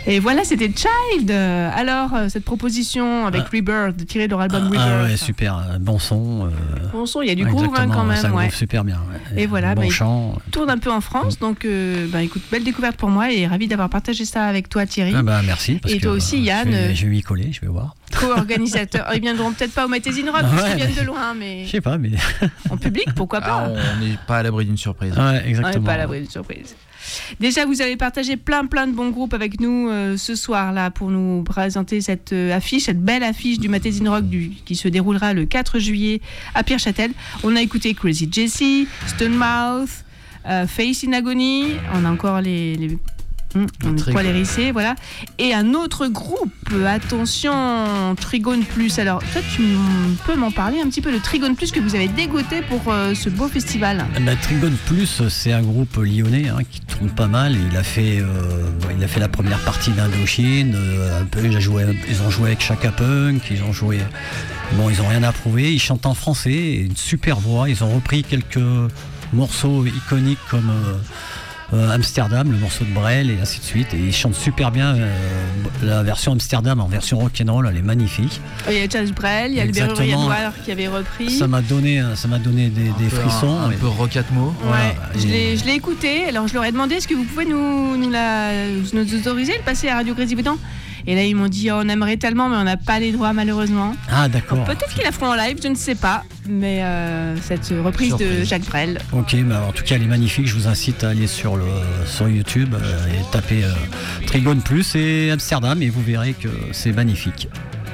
Et voilà, c'était Child. Alors, cette proposition avec Rebirth, tirée de leur album Rebirth. Ah ouais, super, bon son. Bon son, il y a du groove quand même. Ça groove super bien. Ouais. Et voilà, bon chant. Il tourne un peu en France, donc écoute, belle découverte pour moi et ravi d'avoir partagé ça avec toi, Thierry. Merci. Et toi aussi, Yann. Je vais m'y coller, je vais voir. Co-organisateur. Ils viendront peut-être pas au Magazine Rock, parce qu'ils viennent de loin, mais. Je sais pas, mais. En public, pourquoi pas. On n'est pas à l'abri d'une surprise. Ouais, exactement. On n'est pas à l'abri d'une surprise. Déjà, vous avez partagé plein de bons groupes avec nous ce soir-là pour nous présenter cette affiche, cette belle affiche du Magazine Rock qui se déroulera le 4 juillet à Pierre-Châtel. On a écouté Crazy Jessie, Stonemouth, Face in Agony. On a encore les poils hérissés, voilà. Et un autre groupe, attention, Trigone Plus. Alors, toi, tu peux m'en parler un petit peu de Trigone Plus que vous avez dégoté pour ce beau festival. Trigone Plus, c'est un groupe lyonnais qui tourne pas mal. Il a fait la première partie d'Indochine. Un peu, ils ont joué avec Chaka Punk. Ils ont joué. Bon, ils ont rien à prouver. Ils chantent en français, une super voix. Ils ont repris quelques morceaux iconiques comme. Amsterdam, le morceau de Brel et ainsi de suite, et ils chantent super bien. La version Amsterdam en version rock'n'roll, elle est magnifique. Il y a Charles Brel, il y a le Berrurier Noir qui avait repris. Ça m'a donné des frissons. Un peu rock atmo. Ouais. Je l'ai écouté, alors je leur ai demandé est-ce que vous pouvez nous autoriser de passer à Radio Crazy Bouton. Et là, ils m'ont dit on aimerait tellement, mais on n'a pas les droits, malheureusement. Ah, d'accord. Donc, peut-être qu'ils la feront en live, je ne sais pas. Mais cette reprise de Jacques Brel. Ok, en tout cas, elle est magnifique. Je vous incite à aller sur YouTube et taper Trigone Plus et Amsterdam, et vous verrez que c'est magnifique.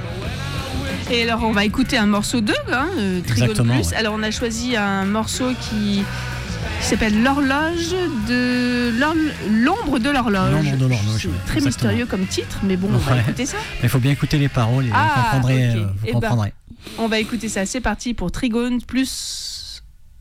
Et alors, on va écouter un morceau d'eux, Trigone Plus. Ouais. Alors, on a choisi un morceau qui s'appelle l'horloge de l'ombre de l'horloge. L'ombre de l'horloge. C'est très mystérieux comme titre, mais bon, on va écouter ça. Il faut bien écouter les paroles et vous comprendrez. On va écouter ça. C'est parti pour Trigone Plus.